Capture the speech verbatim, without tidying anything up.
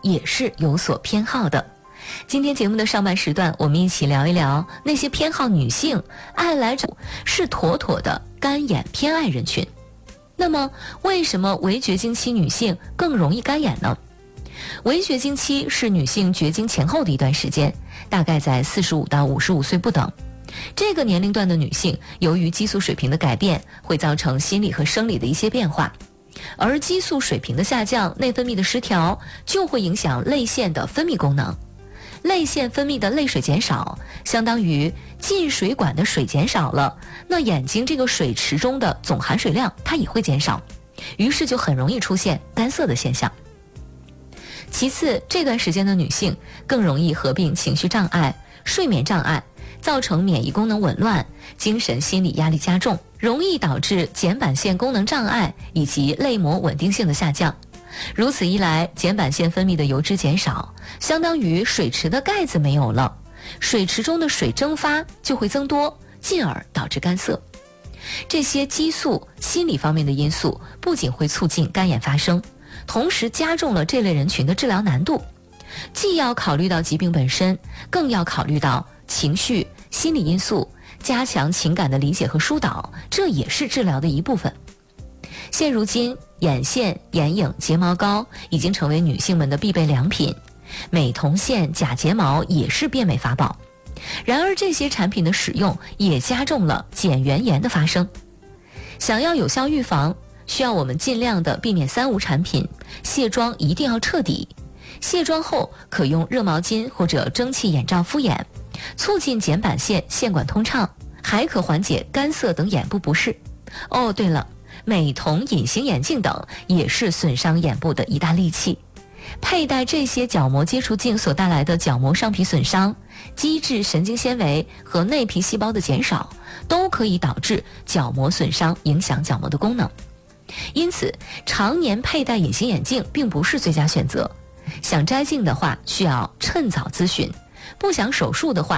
也是有所偏好的。今天节目的上半时段，我们一起聊一聊那些偏好女性、爱来者是妥妥的干眼偏爱人群。那么，为什么围绝经期女性更容易干眼呢？围绝经期是女性绝经前后的一段时间，大概在四十五到五十五岁不等。这个年龄段的女性，由于激素水平的改变，会造成心理和生理的一些变化。而激素水平的下降，内分泌的失调，就会影响泪腺的分泌功能。泪腺分泌的泪水减少，相当于进水管的水减少了，那眼睛这个水池中的总含水量它也会减少，于是就很容易出现干涩的现象。其次，这段时间的女性更容易合并情绪障碍、睡眠障碍，造成免疫功能紊乱，精神心理压力加重，容易导致睑板腺功能障碍以及泪膜稳定性的下降。如此一来，睑板腺分泌的油脂减少，相当于水池的盖子没有了，水池中的水蒸发就会增多，进而导致干涩。这些激素、心理方面的因素不仅会促进干眼发生，同时加重了这类人群的治疗难度。既要考虑到疾病本身，更要考虑到情绪、心理因素，加强情感的理解和疏导，这也是治疗的一部分。现如今，眼线、眼影、睫毛膏已经成为女性们的必备良品，美瞳线、假睫毛也是变美法宝。然而，这些产品的使用也加重了睑缘炎的发生。想要有效预防，需要我们尽量的避免三无产品，卸妆一定要彻底。卸妆后可用热毛巾或者蒸汽眼罩敷眼，促进睑板腺腺管通畅，还可缓解干涩等眼部不适。哦，对了，美瞳、隐形眼镜等也是损伤眼部的一大利器。佩戴这些角膜接触镜所带来的角膜上皮损伤、基质神经纤维和内皮细胞的减少，都可以导致角膜损伤，影响角膜的功能。因此，常年佩戴隐形眼镜并不是最佳选择。想摘镜的话，需要趁早咨询；不想手术的话，